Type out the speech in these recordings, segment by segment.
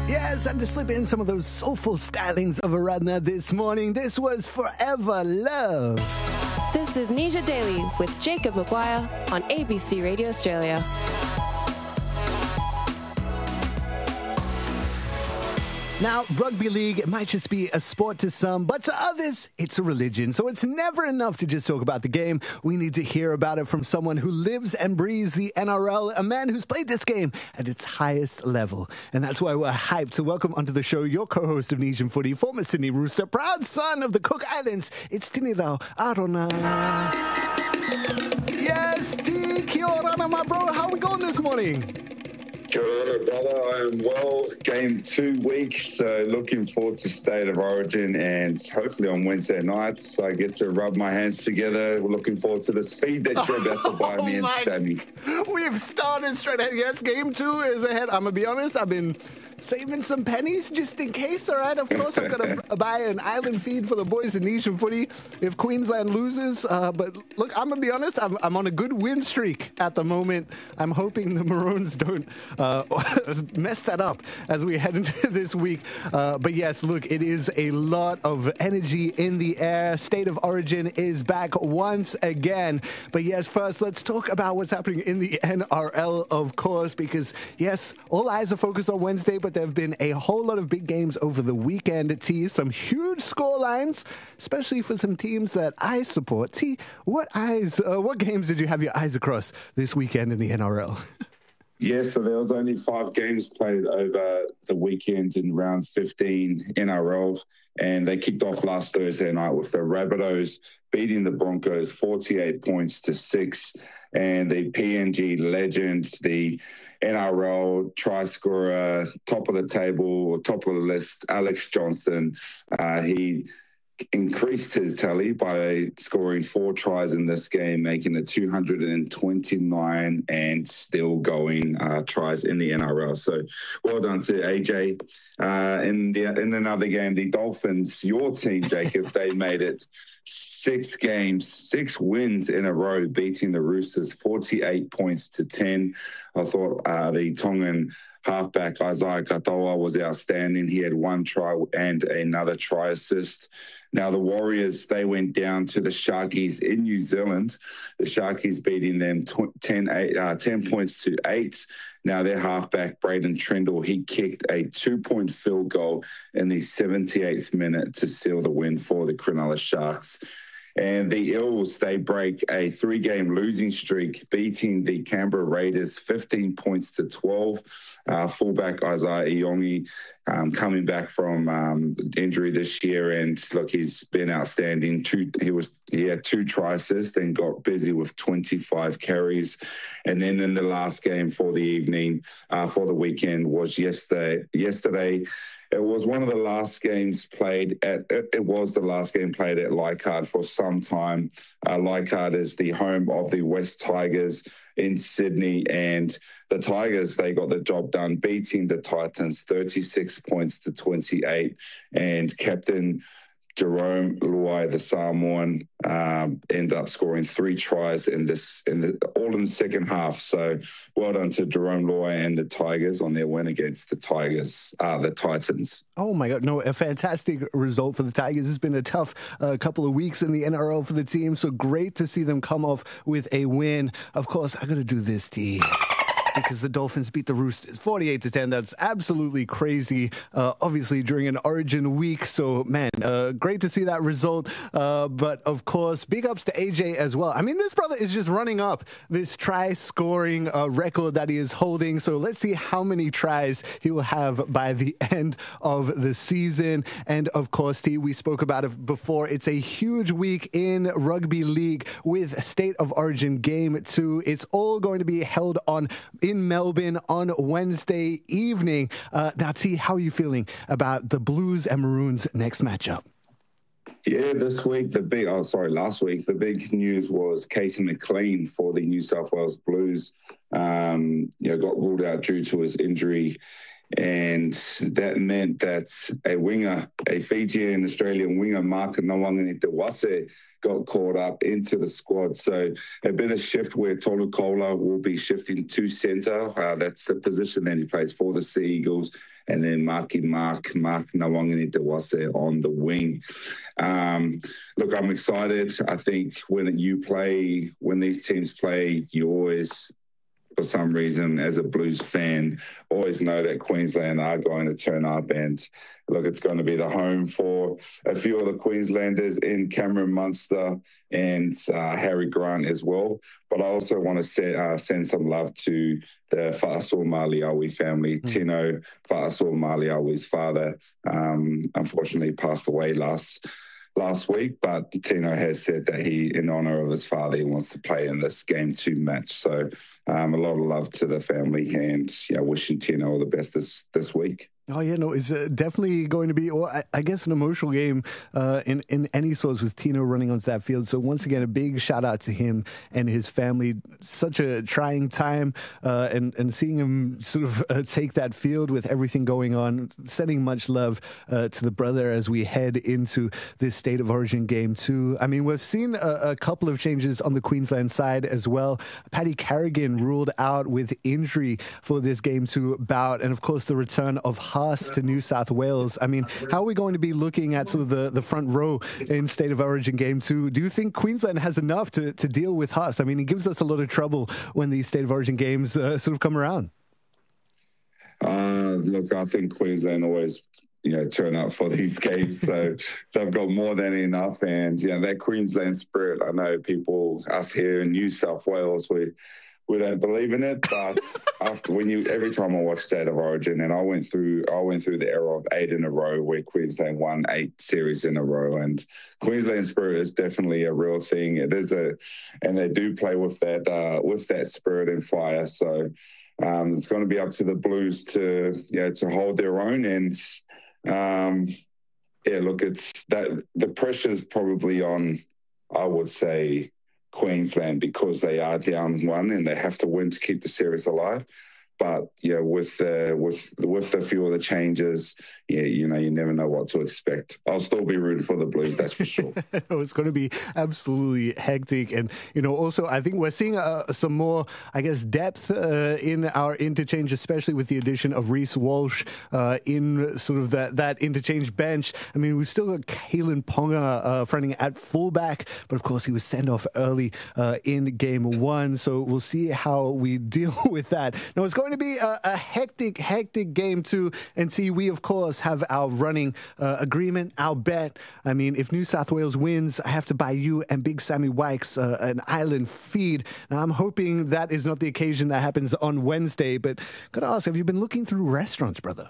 Yes, and to slip in some of those soulful stylings of Aradhana this morning, this was Forever Love. This is Nisha Daly with Jacob Maguire on ABC Radio Australia. Now, rugby league, it might just be a sport to some, but to others, it's a religion. So it's never enough to just talk about the game. We need to hear about it from someone who lives and breathes the NRL, a man who's played this game at its highest level. And that's why we're hyped to welcome onto the show your co-host of Nation Footy, former Sydney Rooster, proud son of the Cook Islands. It's Tinirao Arona. Yes, T. Kia ora, my bro. How are we going this morning? Kia ora, brother. I am well. Game 2 week, so looking forward to State of Origin, and hopefully on Wednesday nights I get to rub my hands together. We're looking forward to this feed that you're about to buy me and Sammy. We've started straight ahead. Yes, game 2 is ahead. I'm going to be honest, I've been saving some pennies just in case, all right? Of course, I'm going to buy an island feed for the boys in Nation Footy if Queensland loses. But look, I'm going to be honest, I'm on a good win streak at the moment. I'm hoping the Maroons don't mess that up as we head into this week. But yes, look, it is a lot of energy in the air. State of Origin is back once again. But yes, first, let's talk about what's happening in the NRL, of course, because yes, all eyes are focused on Wednesday, but there have been a whole lot of big games over the weekend. T, some huge score lines, especially for some teams that I support. T, what games did you have your eyes across this weekend in the NRL? Yeah, so there was only 5 games played over the weekend in round 15 NRL, and they kicked off last Thursday night with the Rabbitohs beating the Broncos 48 points to 6, and the PNG legends, the NRL try scorer, top of the table, top of the list, Alex Johnston, he increased his tally by scoring 4 tries in this game, making it 229 and still going tries in the NRL. So well done to AJ. In another game, the Dolphins, your team, Jacob, they made it 6 games, 6 wins in a row, beating the Roosters 48 points to 10. I thought the Tongan halfback Isaiah Katoa was outstanding. He had 1 try and another try assist. Now the Warriors, they went down to the Sharkies in New Zealand. The Sharkies beating them 10 points to 8. Now their halfback, Braden Trindle, he kicked a 2-point field goal in the 78th minute to seal the win for the Cronulla Sharks. And the Eels, they break a 3-game losing streak, beating the Canberra Raiders 15 points to 12. Fullback Isaiah Iongi coming back from injury this year, and look, he's been outstanding. He had 2 try assists and got busy with 25 carries. And then in the last game for the evening, for the weekend, was yesterday. It was one of the last games played at. It was the last game played at Leichhardt for some time. Leichhardt is the home of the West Tigers in Sydney, and the Tigers, they got the job done, beating the Titans 36 points to 28, and captain Jerome Luai, the Samoan, ended up scoring 3 tries all in the second half. So well done to Jerome Luai and the Tigers on their win against the Titans. Oh my God, no, a fantastic result for the Tigers. It's been a tough couple of weeks in the NRL for the team, so great to see them come off with a win. Of course, I got to do this, T, because the Dolphins beat the Roosters 48 to 10. That's absolutely crazy. Obviously during an Origin week. So man, great to see that result. But of course, big ups to AJ as well. I mean, this brother is just running up this try scoring record that he is holding. So let's see how many tries he will have by the end of the season. And of course, T, we spoke about it before. It's a huge week in rugby league with State of Origin Game 2. It's all going to be held in Melbourne on Wednesday evening. Now, T, how are you feeling about the Blues and Maroons next matchup? Yeah, last week, the big news was Casey McLean for the New South Wales Blues. Got ruled out due to his injury And that meant that a Fijian-Australian winger, Mark Nawangani-Dewase, got called up into the squad. So a bit of shift where Tolu Kola will be shifting to centre. That's the position that he plays for the Sea Eagles. And then Mark Nawangani-Dewase on the wing. Look, I'm excited. I think when these teams play, you always, for some reason, as a Blues fan, always know that Queensland are going to turn up. And look, it's going to be the home for a few of the Queenslanders in Cameron Munster and Harry Grant as well. But I also want to send some love to the Fa'aso Maliawi family. Tino Fa'aso Maliawi's father unfortunately passed away last week, but Tino has said that in honor of his father, he wants to play in this Game 2 match. So a lot of love to the family and wishing Tino all the best this week. Oh, yeah, no, it's definitely going to be, I guess, an emotional game in any sorts with Tino running onto that field. So once again, a big shout out to him and his family. Such a trying time and seeing him sort of take that field with everything going on, sending much love to the brother as we head into this State of Origin Game 2. I mean, we've seen a couple of changes on the Queensland side as well. Paddy Carrigan ruled out with injury for this Game 2 bout. And of course, the return of Haas to New South Wales. I mean, how are we going to be looking at sort of the front row in State of Origin Game 2? Do you think Queensland has enough to deal with Haas? I mean, he gives us a lot of trouble when these State of Origin games sort of come around. Look, I think Queensland always turn up for these games. So they've got more than enough. And, that Queensland spirit, I know us here in New South Wales, we don't believe in it, but every time I watch State of Origin, and I went through the era of 8 in a row where Queensland won 8 series in a row, and Queensland spirit is definitely a real thing. It is and they do play with that spirit and fire. So it's going to be up to the Blues to hold their own. And look, it's that the pressure's probably on, I would say, Queensland, because they are down 1 and they have to win to keep the series alive. But with a few of the changes, you never know what to expect. I'll still be rooting for the Blues, that's for sure. It's going to be absolutely hectic, and also I think we're seeing some more, I guess, depth in our interchange, especially with the addition of Reece Walsh in sort of that interchange bench. I mean, we've still got Kalen Ponga fronting at fullback, but of course he was sent off early in Game 1, so we'll see how we deal with that. Now it's going to be a hectic Game 2, and see, we of course have our running agreement, our bet. I mean, if New South Wales wins, I have to buy you and Big Sammy Wykes an island feed. Now I'm hoping that is not the occasion that happens on Wednesday, but gotta ask, have you been looking through restaurants, brother?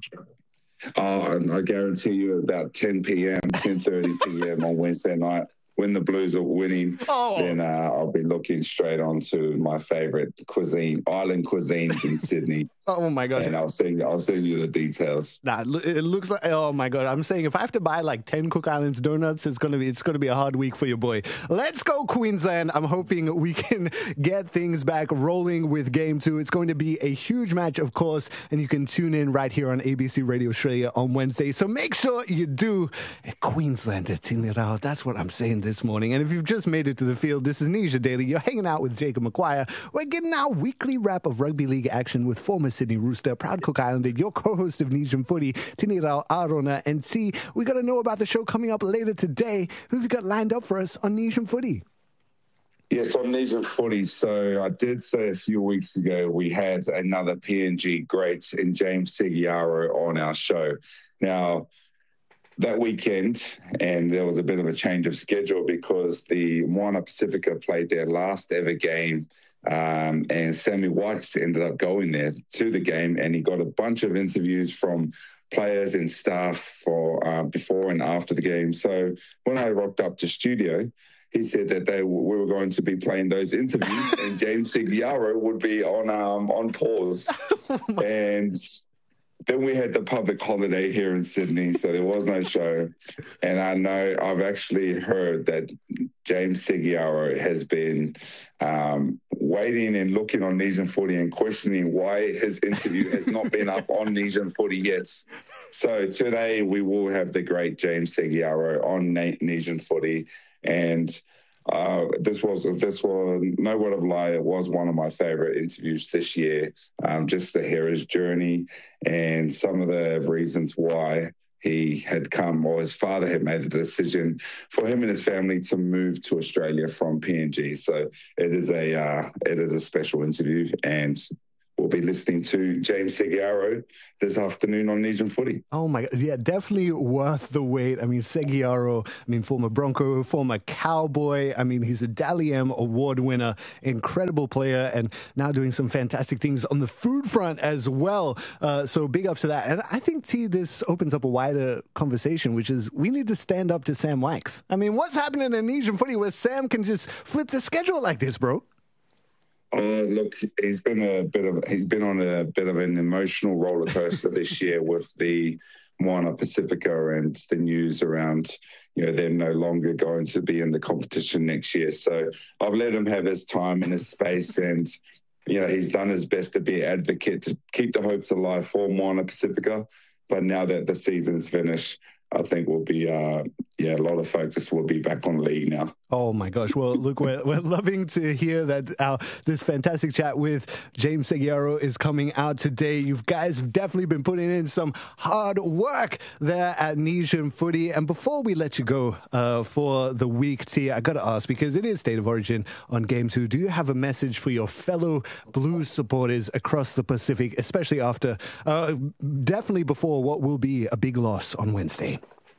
And I guarantee you about 10 p.m., 10:30 p.m. on Wednesday night, when the Blues are winning, then I'll be looking straight on to my favorite island cuisines in Sydney. Oh my God! And I'll send you the details. Nah, it looks like, oh my God! I'm saying if I have to buy like 10 Cook Islands donuts, it's gonna be a hard week for your boy. Let's go Queensland! I'm hoping we can get things back rolling with Game 2. It's going to be a huge match, of course, and you can tune in right here on ABC Radio Australia on Wednesday. So make sure you do. Queensland, that's what I'm saying this morning. And if you've just made it to the field, this is Nisha Daily. You're hanging out with Jacob Maguire. We're getting our weekly wrap of rugby league action with former Sydney Rooster, proud Cook Islander, your co-host of Nijam Footy, Tinirao Arona. And see, we got to know about the show coming up later today. Who have you got lined up for us on Nijam Footy? Yes, on Nijam Footy. So I did say a few weeks ago we had another PNG great in James Seguiaro on our show. Now, that weekend, and there was a bit of a change of schedule because the Moana Pacifica played their last ever game, and Sammy Wykes ended up going there to the game, and he got a bunch of interviews from players and staff for before and after the game. So when I rocked up to studio, he said that we were going to be playing those interviews, and James Seguiaro would be on pause, and then we had the public holiday here in Sydney, so there was no show. And I know I've actually heard that James Seguiaro has been waiting and looking on Nesian Footy and questioning why his interview has not been up on Nesian Footy yet. So today we will have the great James Seguiaro on Nesian Footy, and this was no word of lie. It was one of my favorite interviews this year. Just to hear his journey and some of the reasons why he had come, or his father had made the decision for him and his family to move to Australia from PNG. So it is a special interview, and we'll be listening to James Seguiaro this afternoon on Nesian Footy. Oh my God. Yeah, definitely worth the wait. I mean, Seguiaro, former Bronco, former Cowboy. He's a Dally M award winner, incredible player, and now doing some fantastic things on the food front as well. So big ups to that. And I think, T, this opens up a wider conversation, which is we need to stand up to Sam Wykes. What's happening in Nesian Footy where Sam can just flip the schedule like this, bro? Look, he's been on a bit of an emotional roller coaster this year with the Moana Pacifica and the news around, them no longer going to be in the competition next year. So I've let him have his time and his space, and he's done his best to be an advocate to keep the hopes alive for Moana Pacifica. But now that the season's finished, I think we'll be, a lot of focus will be back on league now. Oh my gosh. Well, look, we're loving to hear that this fantastic chat with James Seguiaro is coming out today. You guys have definitely been putting in some hard work there at Nesian Footy. And before we let you go for the week, T, I got to ask, because it is State of Origin on Game 2, do you have a message for your fellow Blues supporters across the Pacific, especially after, definitely before what will be a big loss on Wednesday?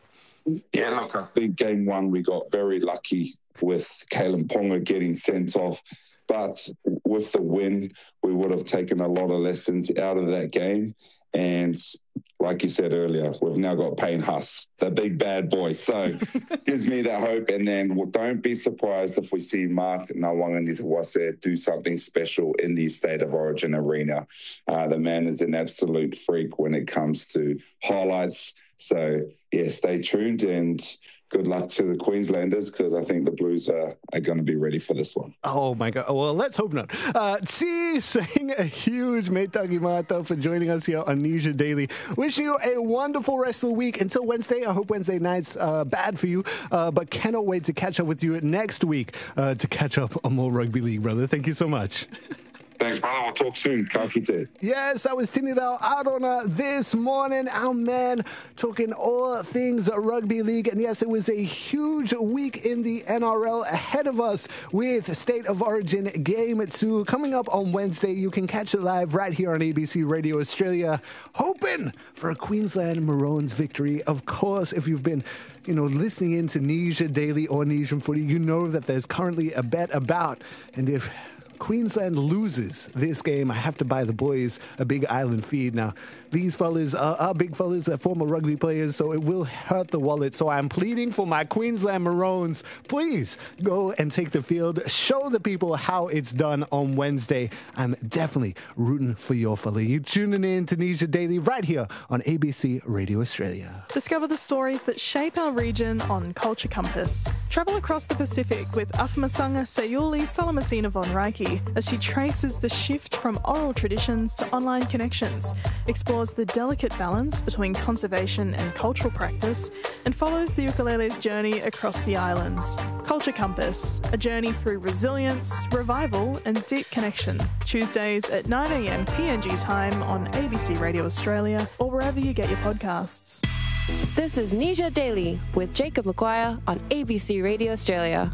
Yeah, look, I think game one we got very lucky with Kalen Ponga getting sent off. But with the win, we would have taken a lot of lessons out of that game. And like you said earlier, we've now got Payne Haas, the big bad boy. So gives me that hope. And then don't be surprised if we see Mark Nawaqanitawase do something special in the State of Origin arena. The man is an absolute freak when it comes to highlights. So, yeah, stay tuned and good luck to the Queenslanders, because I think the Blues are going to be ready for this one. Oh, my God. Well, let's hope not. T, saying a huge Meitagi Mata for joining us here on Nesian Daily. Wishing you a wonderful rest of the week. Until Wednesday, I hope Wednesday night's bad for you, but cannot wait to catch up with you next week to catch up on more rugby league, brother. Thank you so much. Thanks, brother. We'll talk soon. Ka kite. Yes, that was Tinidao Arona this morning. Our man talking all things rugby league. And yes, it was a huge week in the NRL ahead of us with State of Origin Game 2 coming up on Wednesday. You can catch it live right here on ABC Radio Australia. Hoping for a Queensland Maroons victory. Of course, if you've been listening in to Nesian Daily or Nesian Footy, you know that there's currently a bet about. And if Queensland loses this game, I have to buy the boys a Big Island feed. Now, these fellas are big fellas, they're former rugby players, so it will hurt the wallet. So I'm pleading for my Queensland Maroons. Please go and take the field. Show the people how it's done on Wednesday. I'm definitely rooting for your fella. You tuning in to Nesian Daily right here on ABC Radio Australia. Discover the stories that shape our region on Culture Compass. Travel across the Pacific with Afamasanga Sayuli Salamasina von Reiki as she traces the shift from oral traditions to online connections, explores the delicate balance between conservation and cultural practice, and follows the ukulele's journey across the islands. Culture Compass, a journey through resilience, revival and deep connection. Tuesdays at 9 a.m. PNG time on ABC Radio Australia or wherever you get your podcasts. This is Nesian Daily with Jacob Maguire on ABC Radio Australia.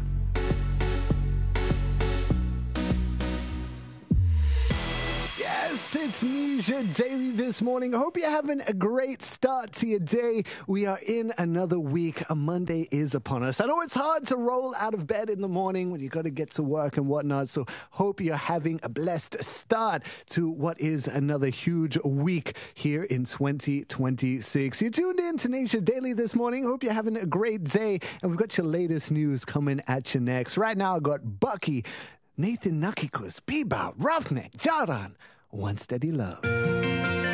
Yes, it's Nesian Daily this morning. I hope you're having a great start to your day. We are in another week. A Monday is upon us. I know it's hard to roll out of bed in the morning when you got to get to work and whatnot, so hope you're having a blessed start to what is another huge week here in 2026. You're tuned in to Nesian Daily this morning. Hope you're having a great day, and we've got your latest news coming at you next. Right now, I got Bucky, Nathan Nakiklis, Bebop, Roughneck, Jaran, One Steady Love.